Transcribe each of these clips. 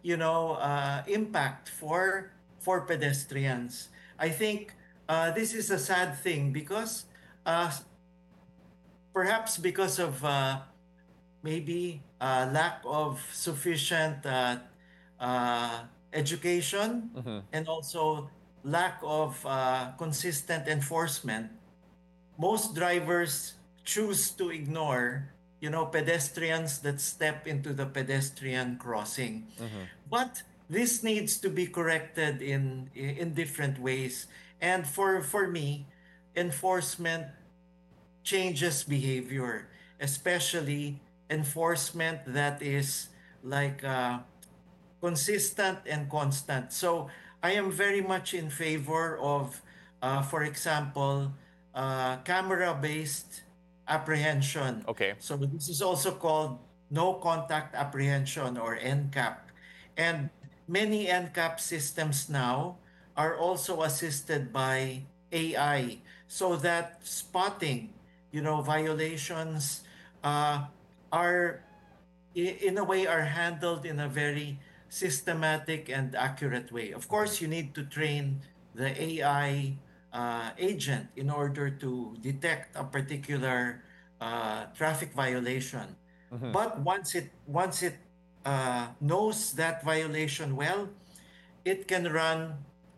impact for pedestrians. I think this is a sad thing because uh, perhaps because of maybe lack of sufficient education and also lack of consistent enforcement, most drivers choose to ignore, pedestrians that step into the pedestrian crossing. But this needs to be corrected in different ways. And for me, enforcement changes behavior, especially enforcement that is like consistent and constant. So I am very much in favor of, for example, camera-based apprehension. Okay. So this is also called no contact apprehension or NCAP. And many NCAP systems now are also assisted by AI so that spotting, violations uh, are in a way are handled in a very systematic and accurate way. Of course, you need to train the AI agent in order to detect a particular traffic violation. But once it knows that violation well, it can run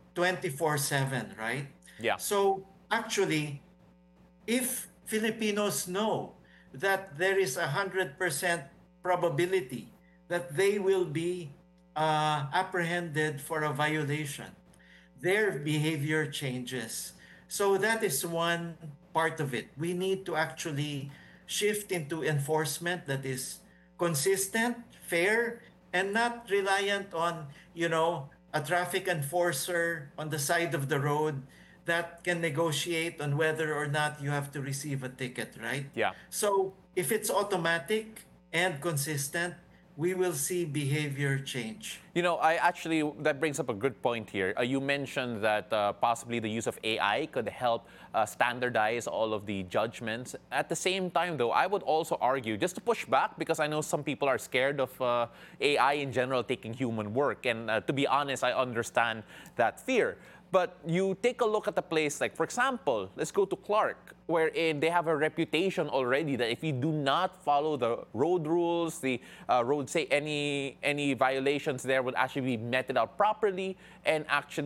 24/7, right? Yeah. So actually, if Filipinos know that there is 100% probability that they will be apprehended for a violation, their behavior changes. So that is one part of it. We need to actually shift into enforcement that is consistent, fair, and not reliant on, a traffic enforcer on the side of the road that can negotiate on whether or not you have to receive a ticket, right? Yeah. So if it's automatic and consistent, we will see behavior change. That brings up a good point here. You mentioned that possibly the use of AI could help standardize all of the judgments. At the same time, though, I would also argue, just to push back, because I know some people are scared of AI in general taking human work. And to be honest, I understand that fear. But you take a look at a place like, for example, let's go to Clark, wherein they have a reputation already that if you do not follow the road rules, the road say any violations there would actually be meted out properly and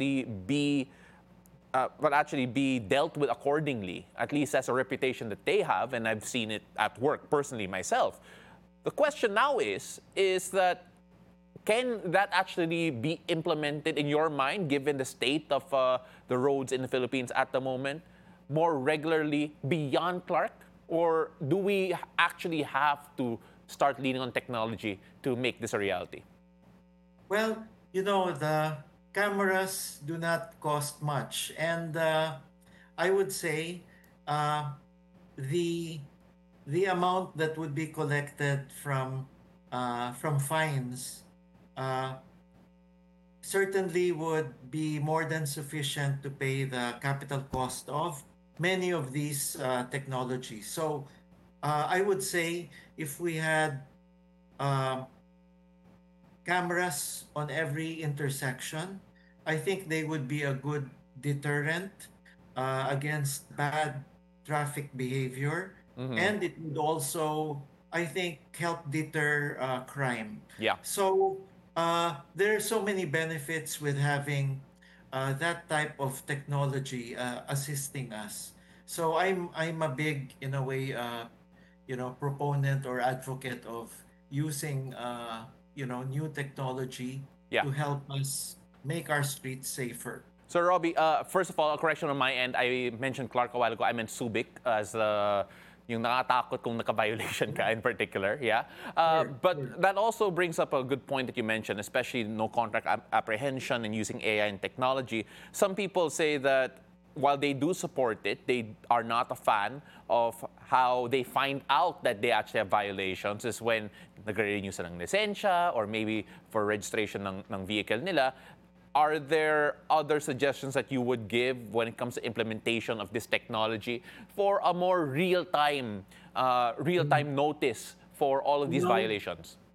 actually be dealt with accordingly. At least that's a reputation that they have, and I've seen it at work personally myself. The question now is that can that actually be implemented in your mind, given the state of the roads in the Philippines at the moment, more regularly beyond Clark? Or do we actually have to start leaning on technology to make this a reality? Well, the cameras do not cost much. And I would say uh, the the amount that would be collected from fines uh, certainly would be more than sufficient to pay the capital cost of many of these technologies. So I would say if we had uh, cameras on every intersection, I think they would be a good deterrent against bad traffic behavior. And it would also, I think, help deter crime. Yeah. So there are so many benefits with having that type of technology assisting us. So I'm a big, in a way, proponent or advocate of using new technology Yeah. to help us make our streets safer. So, Robbie, first of all, a correction on my end. I mentioned Clark a while ago. I meant Subic as yung nakatakot kung naka-violation ka in particular. Yeah. Sure, sure. But that also brings up a good point that you mentioned, especially no contract apprehension and using AI and technology. Some people say that while they do support it, they are not a fan of how they find out that they actually have violations is when nagre-renew sila ng lisensya or maybe for registration ng vehicle nila. Are there other suggestions that you would give when it comes to implementation of this technology for a more real-time Mm. notice for all of You these know, violations?